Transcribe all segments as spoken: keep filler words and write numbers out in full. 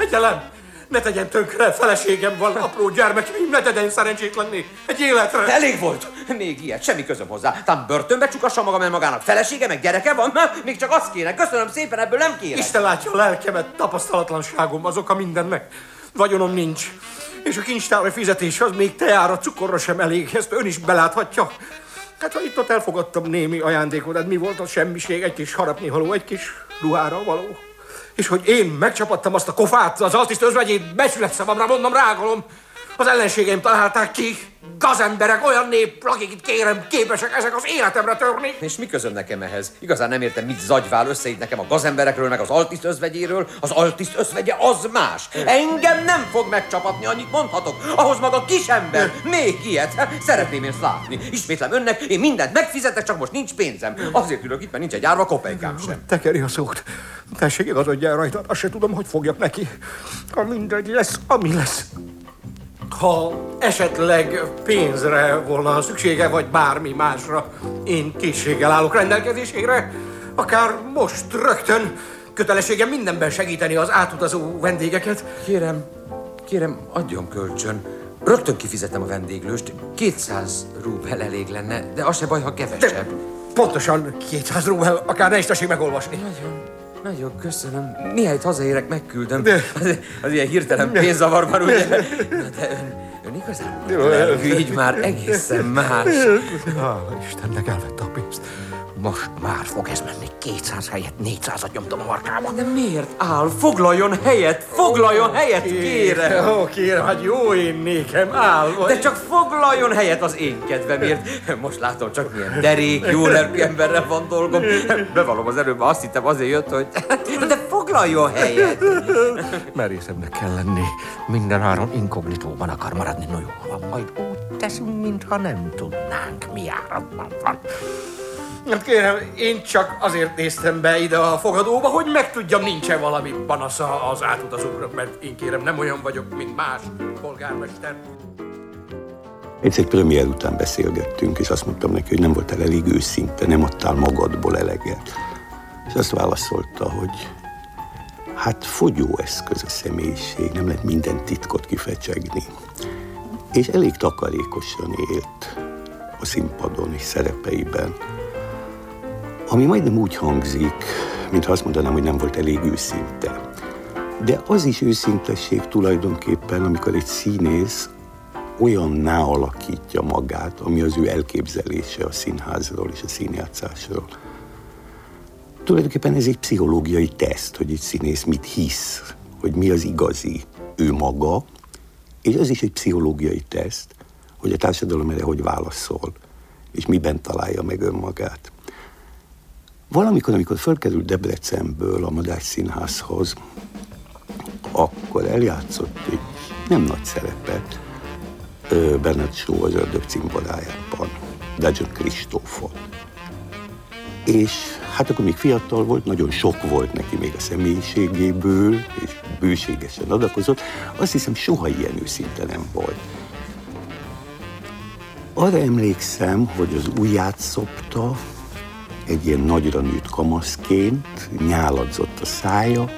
Kegyelem! Ne tegyen tönkre, feleségem van, apró gyermekeim, ne tegyen szerencsétlenné egy életre! Elég volt! Még ilyet, semmi közöm hozzá. Tám börtönbe csukassa maga, mert magának felesége, meg gyereke van, na, még csak azt kéne. Köszönöm szépen, ebből nem kérek. Isten látja a lelkemet, tapasztalatlanságom az oka mindennek. Vagyonom nincs. És a kincstári fizetés az még teára, cukorra sem elég, ezt ön is beláthatja. Hát ha itt ott elfogadtam némi ajándékot, hát mi volt az semmiség, egy kis harapnivaló, egy kis ruhára való. És hogy én megcsapattam azt a kofát, az altiszt özvegyét, becsület szavamra mondom, rágolom. Az ellenségeim találták ki, gazemberek, olyan nép, akik itt kérem, képesek ezek az életemre törni. És mi közöm nekem ehhez? Igazán nem értem, mit zagyvál össze itt nekem a gazemberekről, meg az altiszt özvegyéről. Az altiszt özvegye az más. Engem nem fog megcsapatni, annyit mondhatok. Ahhoz maga kisember, még ilyet. Szeretném én látni. Ismétlem önnek, én mindent megfizetek, csak most nincs pénzem. Azért ülök itt, mert nincs egy árva kopejkám sem. Tekeri a szót. Tessék, igazodjál rajta, azt se tudom, hogy fogjak neki. Ha mindegy lesz, ami lesz. Ha esetleg pénzre volna szüksége, vagy bármi másra, én készséggel állok rendelkezésére, akár most rögtön kötelességem mindenben segíteni az átutazó vendégeket. Kérem, kérem, adjon kölcsön. Rögtön kifizetem a vendéglőst. kétszáz rubel elég lenne, de az se baj, ha kevesebb. De pontosan kétszáz rubel, akár ne is tessék megolvasni. Nagyon, nagyon köszönöm. Mihelyt hazaérek, megküldöm. De... Az, az ilyen hirtelen pénzzavarban, ugye? Na, de ön, ön igazán lelkű, így már egészen más. Hála Istennek, elvette a pénzt. Most már fog ez menni. kétszáz helyett négyszázat nyomtam a markába. De miért áll? Foglaljon helyet! Foglaljon helyet, kérem! Ó, kérem, hát jó én nékem áll vagy. De csak foglaljon helyet az én kedvemért. Most látom, csak milyen derék, jó lelkű emberrel van dolgom. Bevallom, az előbb azt hittem, azért jött, hogy... De foglaljon helyet! Merészebbnek kell lenni. Minden áron inkognitóban akar maradni. No jó, van, majd úgy teszünk, mintha nem tudnánk, mi áradban van. Hát kérem, én csak azért néztem be ide a fogadóba, hogy megtudjam, nincs-e valami panasza az átutazóknak, mert én kérem, nem olyan vagyok, mint más polgármester. Egyszer egy premier után beszélgettünk, és azt mondtam neki, hogy nem voltál elég őszinte, nem adtál magadból eleget. És azt válaszolta, hogy hát fogyóeszköz a személyiség, nem lehet minden titkot kifecsegni. És elég takarékosan élt a színpadon és szerepeiben. Ami majdnem úgy hangzik, mintha azt mondanám, hogy nem volt elég őszinte. De az is őszintesség tulajdonképpen, amikor egy színész olyanná alakítja magát, ami az ő elképzelése a színházról és a színjátszásról. Tulajdonképpen ez egy pszichológiai teszt, hogy egy színész mit hisz, hogy mi az igazi ő maga, és az is egy pszichológiai teszt, hogy a társadalom erre hogy válaszol, és miben találja meg önmagát. Valamikor, amikor felkerült Debrecenből a Madách Színházhoz, akkor eljátszott egy nem nagy szerepet Bernard Shaw az Ördög cimborájában, Dudgeon Kristófot. És hát akkor még fiatal volt, nagyon sok volt neki még a személyiségéből, és bőségesen adakozott. Azt hiszem, soha ilyen őszinte nem volt. Arra emlékszem, hogy az ujját szopta, egy ilyen nagyra nőtt kamaszként, nyáladzott a szája,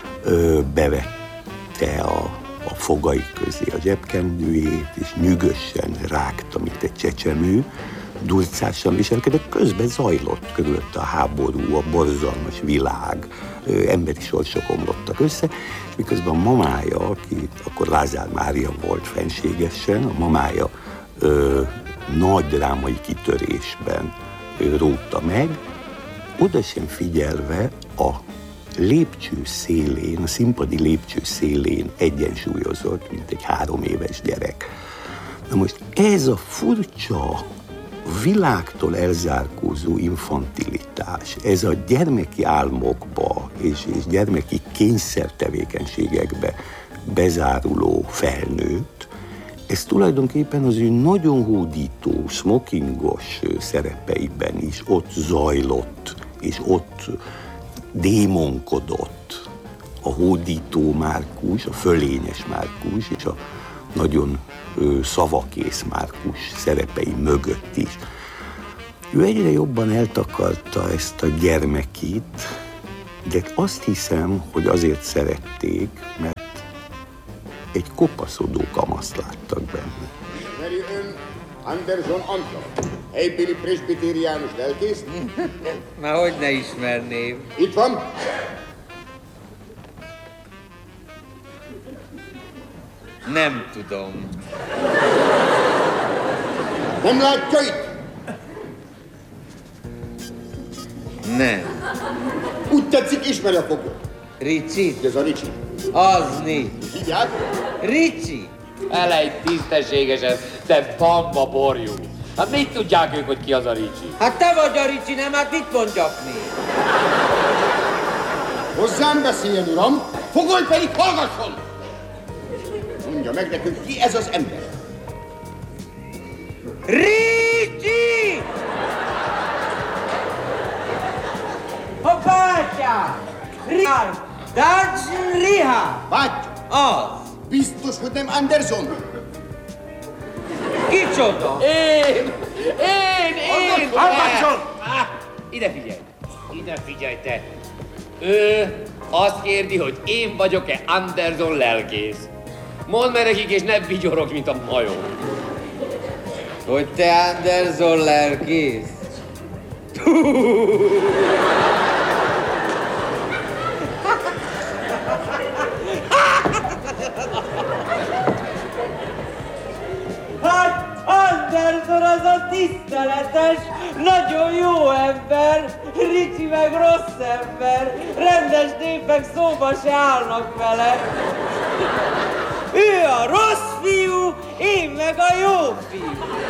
bevette a, a fogai közé a zsebkendőjét, és nyűgösen rágta, mint egy csecsemő, durcásan viselkedett, közben zajlott körülötte a háború, a borzalmas világ, emberi sorsok omlottak össze, és miközben a mamája, aki akkor Lázár Mária volt fenségesen, a mamája ö, nagy drámai kitörésben rótta meg, oda sem figyelve a lépcső szélén, a színpadi lépcső szélén egyensúlyozott, mint egy három éves gyerek. Na most ez a furcsa, világtól elzárkózó infantilitás, ez a gyermeki álmokba és, és gyermeki kényszertevékenységekbe bezáruló felnőtt, ez tulajdonképpen az ő nagyon hódító, smokingos szerepeiben is ott zajlott, és ott démonkodott a hódító Márkus, a fölényes Márkus, és a nagyon ö, szavakész Márkus szerepei mögött is. Ő egyre jobban eltakarta ezt a gyermekit, de azt hiszem, hogy azért szerették, mert egy kopaszodó kamaszt láttak benne. Ismeri ön Anderson Antal, helybéli presbiteriánus lelkész? Már hogy ne ismerném. Itt van. Nem tudom. Nem látja itt? Nem. Úgy tetszik, ismeri a foglyot. Ricsi? Ez a Ricsi. Az nincs. Hívják? Ricsi? Elej tisztességesen, te bamba borjú. Hát mit tudják ők, hogy ki az a Ricsi? Hát te vagy a Ricsi, nem? Hát mit mondjak még? Hozzám beszéljen, uram, fogoly pedig hallgasson! Mondja meg nekünk, ki ez az ember? Ricsi! A bátyám! Richard! Dodson Richard! Bátyja, Az! biztos, hogy nem Anderson? Kicsoda? Én! Én! Én! Hallgasson! Ah, ide figyelj! Ide figyelj, te! Ő azt kérdi, hogy én vagyok-e Anderson lelkész. Mondd meg nekik, és ne vigyorogj, mint a majom. Hogy te Anderson lelkész? Hát Anderson az a tiszteletes, nagyon jó ember, Ricsi meg rossz ember, rendes népek szóba se állnak vele. Ő a rossz fiú, én meg a jó fiú.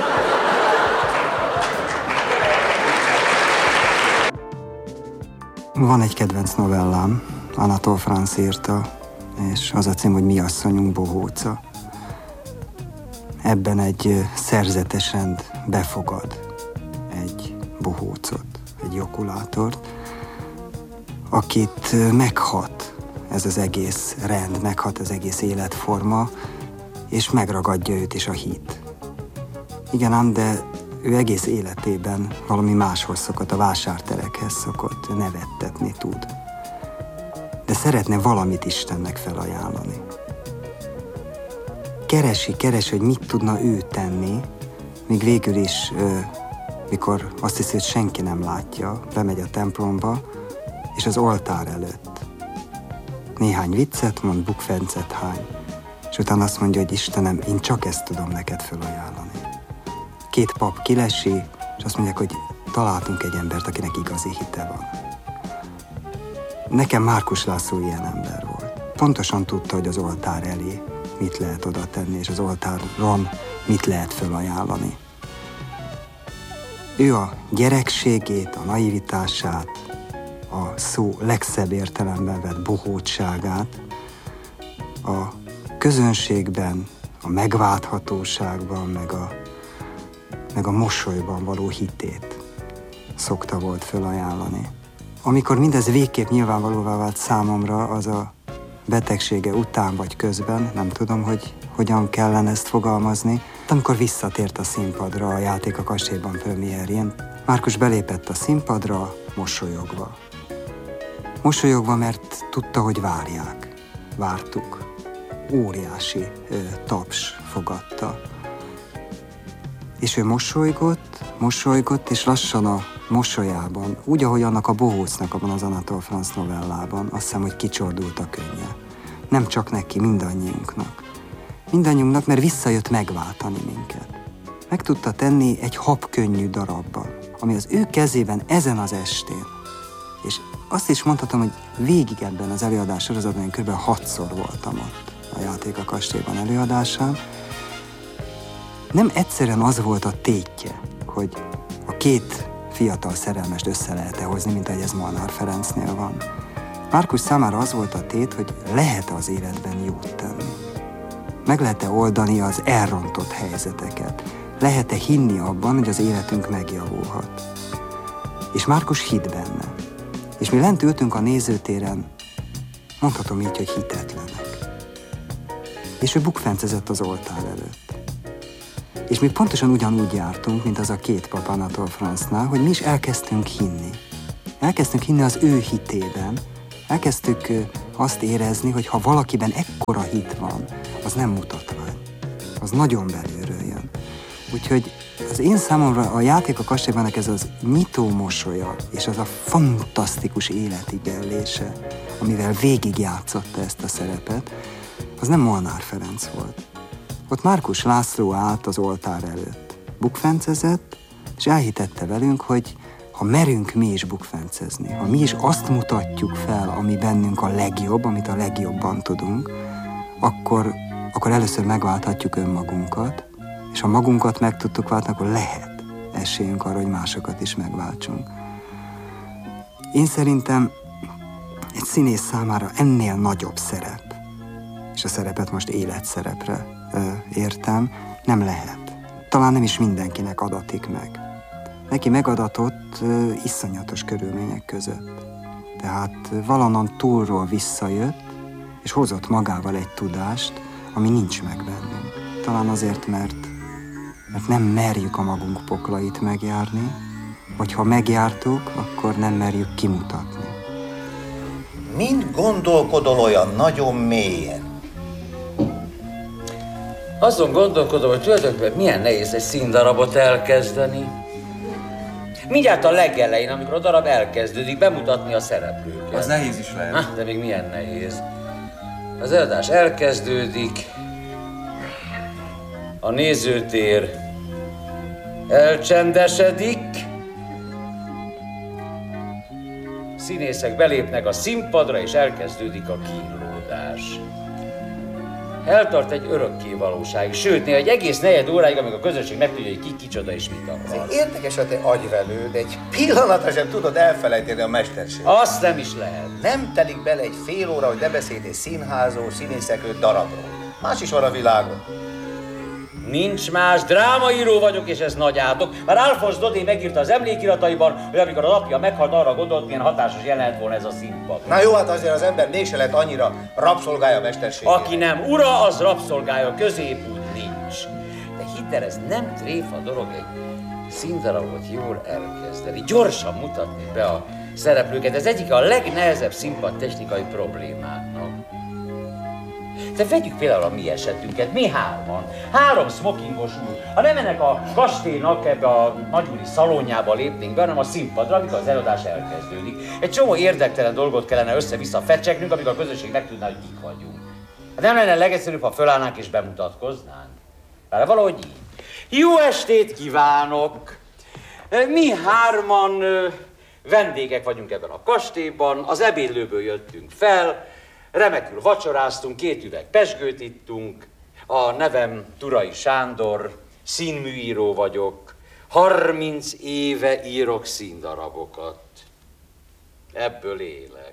Van egy kedvenc novellám, Anatole France írta, és az a cím, hogy Mi asszonyunk bohóca. Ebben egy szerzetes rend befogad egy bohócot, egy jokulátort, akit meghat ez az egész rend, meghat az egész életforma, és megragadja őt is a hit. Igen ám, de ő egész életében valami máshoz szokott, a vásárterekhez szokott, nevettetni tud. De szeretne valamit Istennek felajánlani. Keresi, keresi, hogy mit tudna ő tenni, míg végül is, mikor azt hiszi, hogy senki nem látja, bemegy a templomba, és az oltár előtt néhány viccet mond, bukfencet hány, és utána azt mondja, hogy Istenem, én csak ezt tudom neked felajánlani. Két pap kilesi, és azt mondják, hogy találtunk egy embert, akinek igazi hite van. Nekem Márkus László ilyen ember volt. Pontosan tudta, hogy az oltár elé mit lehet oda tenni, és az oltáron mit lehet felajánlani. Ő a gyerekségét, a naivitását, a szó legszebb értelemben vett bohótságát, a közönségben, a megválthatóságban, meg a, meg a mosolyban való hitét szokta volt felajánlani. Amikor mindez végképp nyilvánvalóvá vált számomra, az a betegsége után vagy közben, nem tudom, hogy hogyan kellene ezt fogalmazni, amikor visszatért a színpadra a Játék a kastélyban premierjén, Márkus belépett a színpadra mosolyogva. Mosolyogva, mert tudta, hogy várják. Vártuk. Óriási ö, taps fogadta. És ő mosolygott, mosolygott, és lassan a mosolyában, úgy, ahogy annak a bohócnak abban az Anatole France novellában, azt hiszem, hogy kicsordult a könnye. Nem csak neki, mindannyiunknak. Mindannyiunknak, mert visszajött megváltani minket. Meg tudta tenni egy habkönnyű darabbal, ami az ő kezében ezen az estén. És azt is mondhatom, hogy végig ebben az előadás sorozatban én kb. hatszor voltam ott a Játék a kastélyban előadásán. Nem egyszerűen az volt a tétje, hogy a két fiatal szerelmest össze lehet-e hozni, mint ahogy ez Molnár Ferencnél van. Márkus számára az volt a tét, hogy lehet az életben jót tenni. Meg lehet-e oldani az elrontott helyzeteket? Lehet-e hinni abban, hogy az életünk megjavulhat? És Márkus hitt benne. És mi lent ültünk a nézőtéren, mondhatom így, hogy hitetlenek. És ő bukfencezett az oltár előtt. És mi pontosan ugyanúgy jártunk, mint az a két pap Anatole France-nál, hogy mi is elkezdtünk hinni. Elkezdtünk hinni az ő hitében, elkezdtük azt érezni, hogy ha valakiben ekkora hit van, az nem mutatvány. Az nagyon belülről jön. Úgyhogy az én számomra a Játék a kastélyban ez az nyitó mosolya, és az a fantasztikus életigellése, amivel végigjátszotta ezt a szerepet, az nem Molnár Ferenc volt. Ott Márkus László állt az oltár előtt. Bukfencezett, és elhitette velünk, hogy ha merünk mi is bukfencezni, ha mi is azt mutatjuk fel, ami bennünk a legjobb, amit a legjobban tudunk, akkor, akkor először megválthatjuk önmagunkat, és ha magunkat meg tudtuk váltani, akkor lehet esélyünk arra, hogy másokat is megváltsunk. Én szerintem egy színész számára ennél nagyobb szerep, és a szerepet most életszerepre ö, értem, nem lehet. Talán nem is mindenkinek adatik meg. Neki megadatott ö, iszonyatos körülmények között. Tehát valonnan túlról visszajött, és hozott magával egy tudást, ami nincs meg bennünk. Talán azért, mert, mert nem merjük a magunk poklait megjárni, vagy ha megjártuk, akkor nem merjük kimutatni. Mind gondolkodol olyan nagyon mélyen? Azon gondolkodom, hogy tulajdonképpen milyen nehéz egy színdarabot elkezdeni. Mindjárt a legelején, amikor a darab elkezdődik, bemutatni a szereplőket. Az nehéz is lehet. Ha, de még milyen nehéz. Az előadás elkezdődik, a nézőtér elcsendesedik, színészek belépnek a színpadra, és elkezdődik a kínlódás. Eltart egy örökké valóság, sőt, néha egy egész negyed óráig, amíg a közönség megtudja, hogy ki kicsoda és mit akar. Érdekes a te agyvelőd, egy pillanatra sem tudod elfelejteni a mesterséget. Azt nem is lehet. Nem telik bele egy fél óra, hogy ne beszélj egy színházról, színészekről, darabról. Más is van a világon. Nincs más, drámaíró vagyok, és ez nagy átok. Már Alphonse Daudet megírta az emlékirataiban, hogy amikor az apja meghalt, arra gondolt, milyen hatásos jelenet volna ez a színpad. Na jó, hát azért az ember mégse lett annyira rabszolgája a mesterségét. Aki nem ura, az rabszolgája, középút nincs. De hidd el, ez nem tréfa dolog egy színdarabot jól elkezdeni, gyorsan mutatni be a szereplőket. Ez egyik a legnehezebb színpadtechnikai problémáknak. De vegyük például a mi esetünket, mi hárman, három smokingos úr. Ha nem ennek a kastélynak ebbe a nagyúri szalonjába lépnénk be, hanem a színpadra, amikor az előadás elkezdődik. Egy csomó érdektelen dolgot kellene össze-vissza fecseknünk, amikor a közönség megtudná, hogy kik vagyunk. Hát nem lenne legegyszerűbb, ha fölállnánk és bemutatkoznánk? Bár valahogy így. Jó estét kívánok! Mi hárman vendégek vagyunk ebben a kastélyban, az ebédlőből jöttünk fel, remekül vacsoráztunk, két üveg pezsgőt ittunk, a nevem Turai Sándor, színműíró vagyok, harminc éve írok színdarabokat. Ebből élek.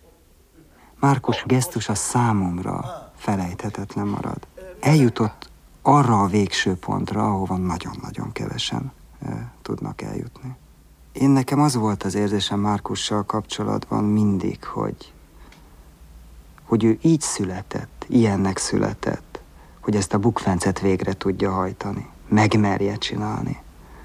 Márkus gesztusa számomra felejthetetlen marad. Eljutott arra a végső pontra, ahova nagyon-nagyon kevesen e, tudnak eljutni. Én nekem az volt az érzésem Márkussal kapcsolatban mindig, hogy hogy ő így született, ilyennek született, hogy ezt a bukfencet végre tudja hajtani, megmerje csinálni.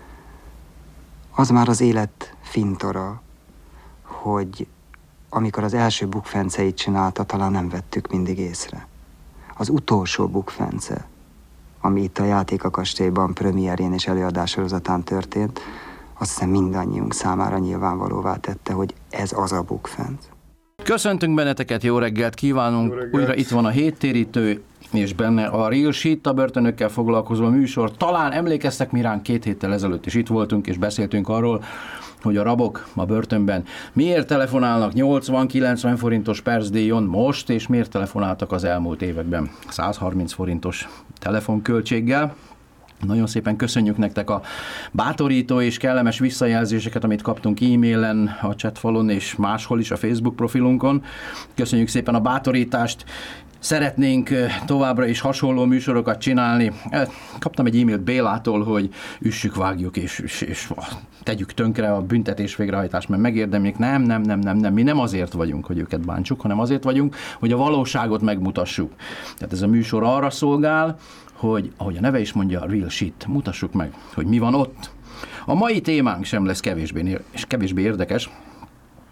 Az már az élet fintora, hogy amikor az első bukfenceit csinálta, talán nem vettük mindig észre. Az utolsó bukfence, ami itt a Játék a kastélyban premierjén és előadássorozatán történt, azt hiszem mindannyiunk számára nyilvánvalóvá tette, hogy ez az a bukfenc. Köszöntünk benneteket, jó reggelt kívánunk! Jó reggelt. Újra itt van a Héttérítő, és benne a Real Shit, a börtönökkel foglalkozó műsor. Talán emlékeztek mi ránk, két héttel ezelőtt is itt voltunk, és beszéltünk arról, hogy a rabok a börtönben miért telefonálnak nyolcvan-kilencven forintos percdíjon most, és miért telefonáltak az elmúlt években száz harminc forintos telefonköltséggel. Nagyon szépen köszönjük nektek a bátorító és kellemes visszajelzéseket, amit kaptunk e-mailen, a chatfalon és máshol is a Facebook profilunkon. Köszönjük szépen a bátorítást. Szeretnénk továbbra is hasonló műsorokat csinálni. Kaptam egy e-mailt Bélától, hogy üssük, vágjuk és, és, és tegyük tönkre a büntetés végrehajtást, mert megérdemlik. Nem, nem, nem, nem, nem. Mi nem azért vagyunk, hogy őket bántsuk, hanem azért vagyunk, hogy a valóságot megmutassuk. Tehát ez a műsor arra szolgál, hogy, ahogy a neve is mondja, Real Shit, mutassuk meg, hogy mi van ott. A mai témánk sem lesz kevésbé, és kevésbé érdekes.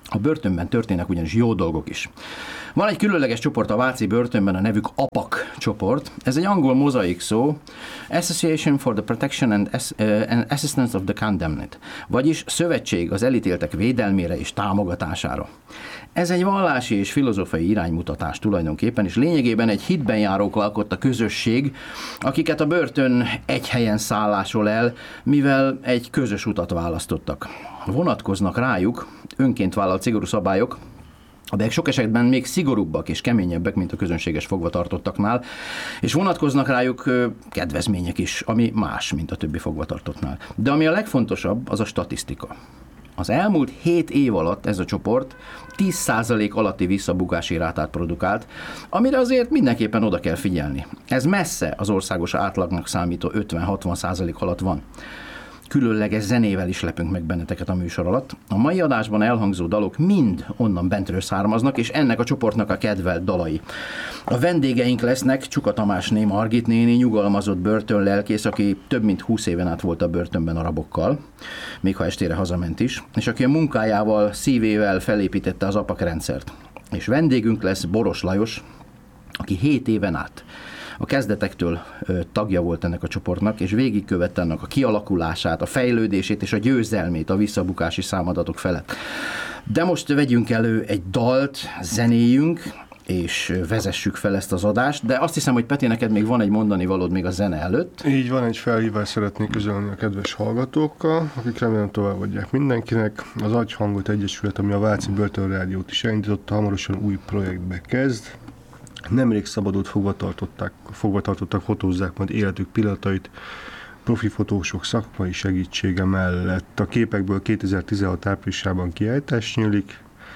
A börtönben történnek ugyanis jó dolgok is. Van egy különleges csoport a váci börtönben, a nevük á pé á cé csoport. Ez egy angol mozaik szó, Association for the Protection and, Ass- uh, and Assistance of the Condemned, vagyis szövetség az elítéltek védelmére és támogatására. Ez egy vallási és filozófiai iránymutatás tulajdonképpen, és lényegében egy hitben járók alkotta közösség, akiket a börtön egy helyen szállásol el, mivel egy közös utat választottak. Vonatkoznak rájuk önként vállalt szigorú szabályok, amelyek sok esetben még szigorúbbak és keményebbek, mint a közönséges fogvatartottaknál, és vonatkoznak rájuk ö, kedvezmények is, ami más, mint a többi fogvatartottnál. De ami a legfontosabb, az a statisztika. Az elmúlt hét év alatt ez a csoport tíz százalék alatti visszabukási rátát produkált, amire azért mindenképpen oda kell figyelni. Ez messze az országos átlagnak számító ötven-hatvan százalék alatt van. Különleges zenével is lepünk meg benneteket a műsor alatt. A mai adásban elhangzó dalok mind onnan bentről származnak, és ennek a csoportnak a kedvelt dalai. A vendégeink lesznek Csuka Tamásné Margit néni, nyugalmazott börtönlelkész, aki több mint húsz éven át volt a börtönben a rabokkal, még ha estére hazament is, és aki a munkájával, szívével felépítette az á pé á cé rendszert. És vendégünk lesz Boros Lajos, aki hét éven át a kezdetektől ö, tagja volt ennek a csoportnak, és végigkövette ennek a kialakulását, a fejlődését és a győzelmét a visszabukási számadatok felett. De most vegyünk elő egy dalt, zenéjünk, és vezessük fel ezt az adást, de azt hiszem, hogy Peti, neked még van egy mondani valód még a zene előtt. Így van, egy felhívást szeretnék közölni a kedves hallgatókkal, akik remélem továbbadják mindenkinek. Az Agyhangot Egyesület, ami a Váci Börtönrádiót is elindította, hamarosan új projektbe kezd. Nemrég szabadult fogvatartottak, fogvatartottak fotózzák majd életük pillanatait profi fotósok szakmai segítsége mellett. A képekből kétezer-tizenhat áprilisában kiállítás nyílik,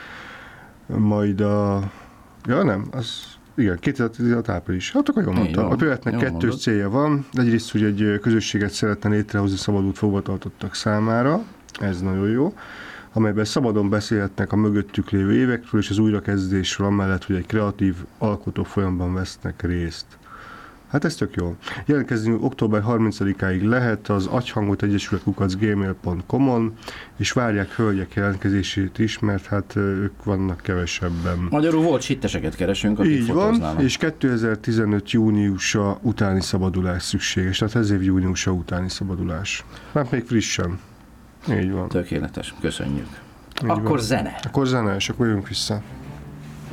majd a... Ja nem, az... Igen, kétezer-tizenhat április. Hát akkor jól mondtam. A projektnek kettős mondod. Célja van. Egyrészt, hogy egy közösséget szeretne létrehozni szabadult fogvatartottak számára. Ez nagyon jó. Amelyben szabadon beszélhetnek a mögöttük lévő évekről és az újrakezdésről, amellett, hogy egy kreatív, alkotó folyamban vesznek részt. Hát ez tök jó. Jelentkezni október harmincadikáig lehet az agyhangot egyesület kukac gmail pont com-on, és várják hölgyek jelentkezését is, mert hát ők vannak kevesebben. Magyarul volt sitteseket keresünk, akik így van, és kétezer-tizenöt júniusa utáni szabadulás szükséges, tehát ez év júniusa utáni szabadulás. Hát még frissen. Így van. Tökéletes, köszönjük. Így Akkor van. zene. Akkor zene, és akkor jövünk vissza.